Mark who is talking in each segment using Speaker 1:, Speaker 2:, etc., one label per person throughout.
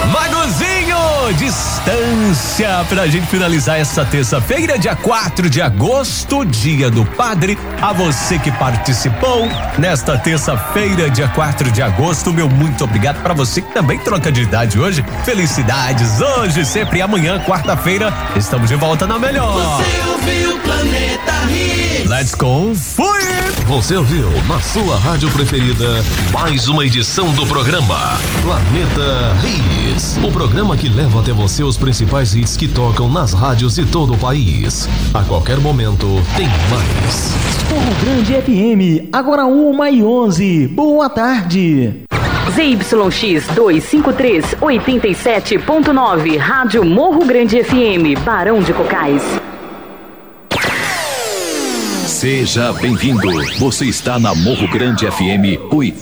Speaker 1: Magozinho, distância, pra gente finalizar essa terça-feira, dia 4 de agosto, dia do Padre. A você que participou nesta terça-feira, dia 4 de agosto, meu muito obrigado. Pra você que também troca de idade hoje, felicidades hoje, sempre. Amanhã, quarta-feira, estamos de volta na melhor.
Speaker 2: Você ouviu Planeta Hits.
Speaker 1: Let's go, fui!
Speaker 3: Você ouviu na sua rádio preferida mais uma edição do programa Planeta Hits. O programa que leva até você os principais hits que tocam nas rádios de todo o país. A qualquer momento tem mais.
Speaker 4: Morro Grande FM, agora 1h11. Boa tarde.
Speaker 5: ZYX 253 87.9, Rádio Morro Grande FM, Barão de Cocais.
Speaker 6: Seja bem-vindo. Você está na Morro Grande FM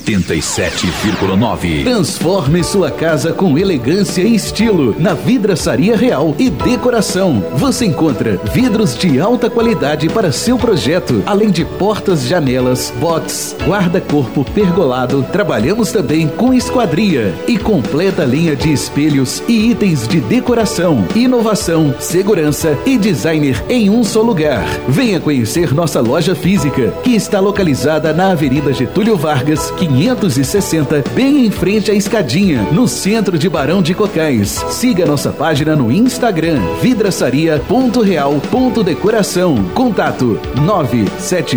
Speaker 6: 87,9.
Speaker 7: Transforme sua casa com elegância e estilo na Vidraçaria Real e Decoração. Você encontra vidros de alta qualidade para seu projeto, além de portas, janelas, box, guarda-corpo pergolado. Trabalhamos também com esquadria e completa linha de espelhos e itens de decoração, inovação, segurança e designer em um só lugar. Venha conhecer nossa loja física, que está localizada na Avenida Getúlio Vargas, 560, bem em frente à escadinha, no centro de Barão de Cocais. Siga nossa página no Instagram, vidraçaria.real.decoração. Contato 971